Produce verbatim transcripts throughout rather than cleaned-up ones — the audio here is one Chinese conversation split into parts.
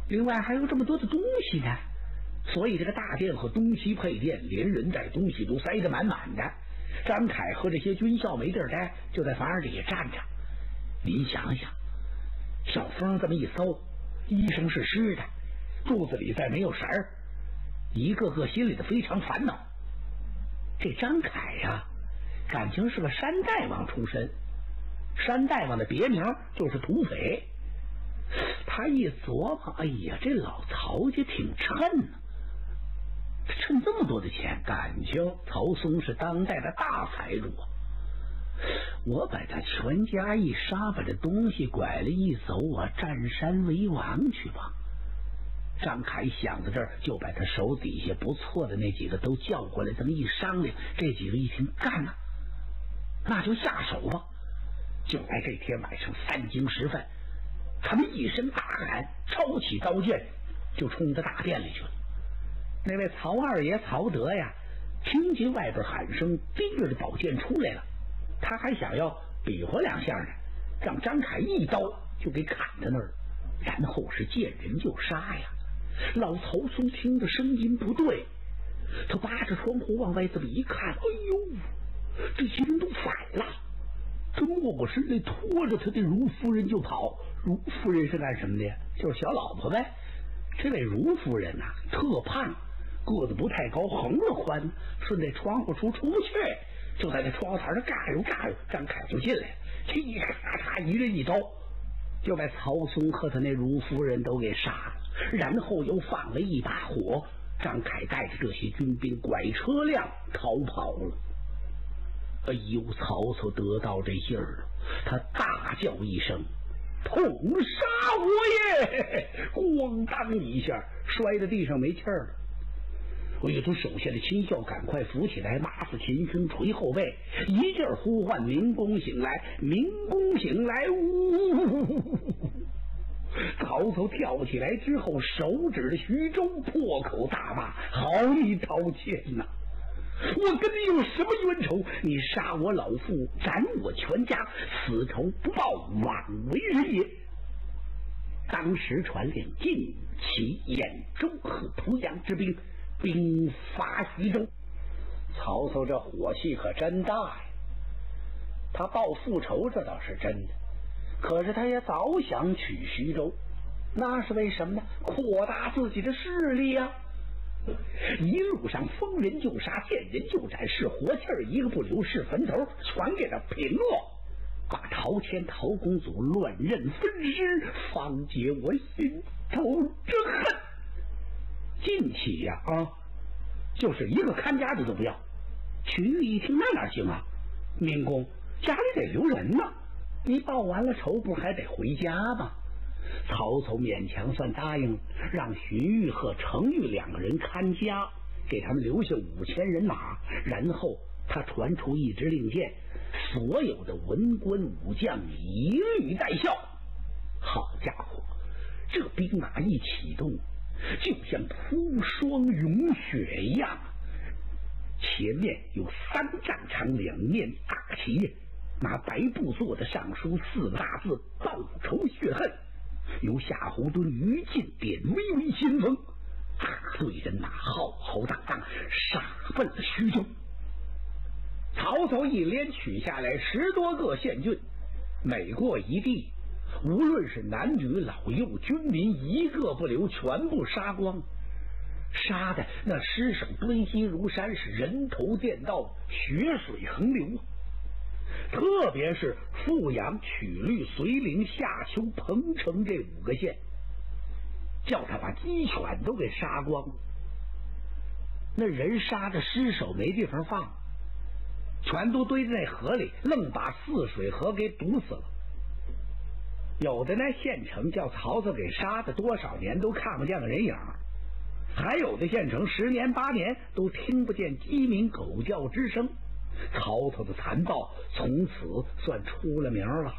另外还有这么多的东西呢，所以这个大殿和东西配殿，连人带东西都塞得满满的。张凯和这些军校没地儿待，就在房里站着。您想想，小风这么一搜，衣裳是湿的，肚子里再没有食儿，一个个心里的非常烦恼。这张凯呀，感情是个山大王出身，山大王的别名就是土匪。他一琢磨，哎呀，这老曹家挺趁呢，趁这么多的钱，感情曹松是当代的大财主啊！我把他全家一杀，把这东西拐了一走，我占山为王去吧。张凯想到这儿，就把他手底下不错的那几个都叫过来，这么一商量，这几个一听干呐，那就下手吧。就在这天晚上三更时分，他们一声大喊，抄起刀剑就冲着大殿里去了。那位曹二爷曹德呀，听见外边喊声，提着宝剑出来了。他还想要比划两下呢，让张凯一刀就给砍在那儿，然后是见人就杀呀。老曹松听着声音不对，他扒着窗户往外这么一看，哎呦，这些人都反了。他没过身来，拖着他的如夫人就跑。如夫人是干什么的？就是小老婆呗。这位如夫人呐、啊，特胖，个子不太高，横着宽，顺着窗户出出不去，就在那窗户台上嘎悠嘎悠。张凯就进来，嘁咔嚓一人一刀，就把曹松和他那如夫人都给杀了，然后又放了一把火。张凯带着这些军兵拐车辆逃跑了。哎呦，曹操得到这信儿了，他大叫一声：“痛杀我耶！”咣当一下摔在地上没气儿了。哎呦，他手下的亲校赶快扶起来，马死秦军捶后背，一劲儿呼唤民工醒来，民工醒来！呜！曹操跳起来之后，手指着徐州，破口大骂：“好你陶谦呐！我跟你有什么冤仇？你杀我老父，斩我全家，此仇不报，枉为人也。”当时传令，尽起兖州和濮阳之兵，兵伐徐州。曹操这火气可真大呀！他报复仇这倒是真的，可是他也早想取徐州，那是为什么呢？扩大自己的势力呀、啊！一路上逢人就杀，见人就斩，是活气儿一个不留，是坟头全给他平了，把陶谦陶公祖乱刃分尸，方解我心头之恨。近期呀啊，就是一个看家的都不要。曲玉一听，那哪行啊？民工家里得留人呢，你报完了仇不还得回家吗？曹操勉强算答应，让荀彧和程昱两个人看家，给他们留下五千人马。然后他传出一支令箭，所有的文官武将一律带孝。好家伙，这兵马一启动，就像铺霜融雪一样。前面有三丈长，两面大旗，拿白布做的上书四个大字：报仇雪恨。由夏侯惇、于禁点微微先锋，大队人马浩浩荡荡杀奔了徐州。曹操一连取下来十多个县郡，每过一地，无论是男女老幼军民，一个不留，全部杀光。杀的那尸首堆积如山，是人头垫道，血水横流。特别是富阳、曲率、绥陵、夏丘、彭城这五个县，叫他把鸡犬都给杀光了。那人杀的尸首没地方放，全都堆在那河里，愣把泗水河给堵死了。有的呢县城叫曹操给杀的多少年都看不见个人影，还有的县城十年八年都听不见鸡鸣狗叫之声。曹操的残暴从此算出了名了。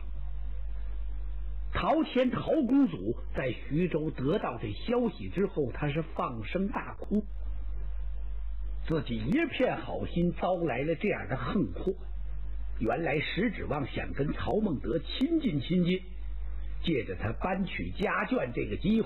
陶谦陶公祖在徐州得到这消息之后，他是放声大哭，自己一片好心遭来了这样的横祸。原来实指望想跟曹孟德亲近亲近，借着他搬取家眷这个机会，